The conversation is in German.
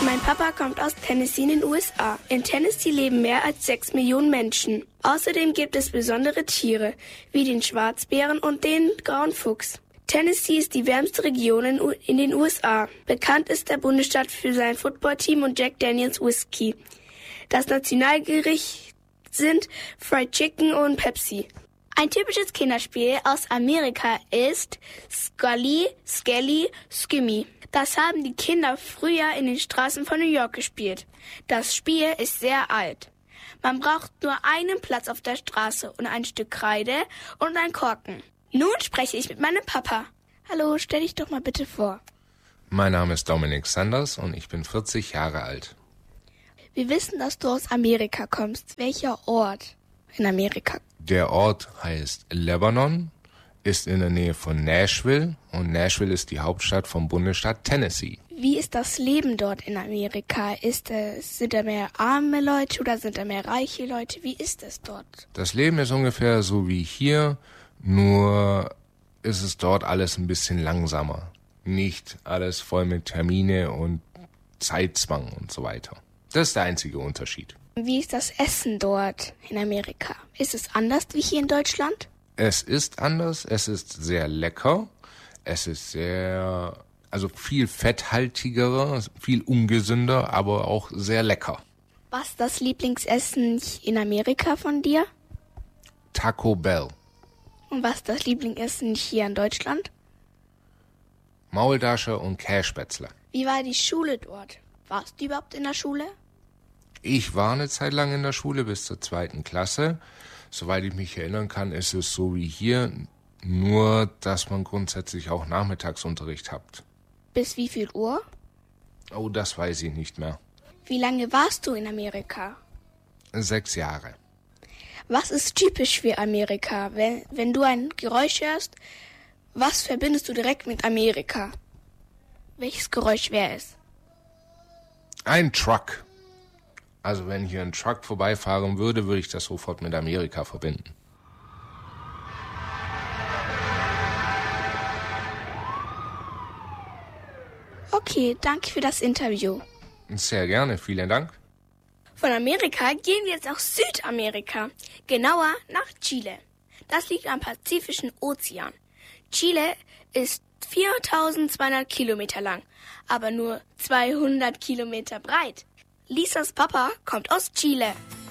Mein Papa kommt aus Tennessee in den USA. In Tennessee leben mehr als 6 Millionen Menschen. Außerdem gibt es besondere Tiere, wie den Schwarzbären und den grauen Fuchs. Tennessee ist die wärmste Region in den USA. Bekannt ist der Bundesstaat für sein Footballteam und Jack Daniels Whisky. Das Nationalgericht sind Fried Chicken und Pepsi. Ein typisches Kinderspiel aus Amerika ist Scully, Skelly, Skimmy. Das haben die Kinder früher in den Straßen von New York gespielt. Das Spiel ist sehr alt. Man braucht nur einen Platz auf der Straße und ein Stück Kreide und einen Korken. Nun spreche ich mit meinem Papa. Hallo, stell dich doch mal bitte vor. Mein Name ist Dominic Sanders und ich bin 40 Jahre alt. Wir wissen, dass du aus Amerika kommst. Welcher Ort in Amerika? Der Ort heißt Lebanon, ist in der Nähe von Nashville und Nashville ist die Hauptstadt vom Bundesstaat Tennessee. Wie ist das Leben dort in Amerika? Sind da mehr arme Leute oder sind da mehr reiche Leute? Wie ist es dort? Das Leben ist ungefähr so wie hier, nur ist es dort alles ein bisschen langsamer. Nicht alles voll mit Termine und Zeitzwang und so weiter. Das ist der einzige Unterschied. Wie ist das Essen dort in Amerika? Ist es anders wie hier in Deutschland? Es ist anders, es ist sehr lecker, es ist viel fetthaltiger, viel ungesünder, aber auch sehr lecker. Was ist das Lieblingsessen in Amerika von dir? Taco Bell. Und was ist das Lieblingsessen hier in Deutschland? Maultasche und Kässpätzle. Wie war die Schule dort? Warst du überhaupt in der Schule? Ich war eine Zeit lang in der Schule bis zur 2. Klasse. Soweit ich mich erinnern kann, ist es so wie hier, nur dass man grundsätzlich auch Nachmittagsunterricht hat. Bis wie viel Uhr? Oh, das weiß ich nicht mehr. Wie lange warst du in Amerika? 6 Jahre. Was ist typisch für Amerika? Wenn du ein Geräusch hörst, was verbindest du direkt mit Amerika? Welches Geräusch wäre es? Ein Truck. Also wenn hier ein Truck vorbeifahren würde, würde ich das sofort mit Amerika verbinden. Okay, danke für das Interview. Sehr gerne, vielen Dank. Von Amerika gehen wir jetzt nach Südamerika, genauer nach Chile. Das liegt am Pazifischen Ozean. Chile ist 4200 Kilometer lang, aber nur 200 Kilometer breit. Lisas Papa kommt aus Chile.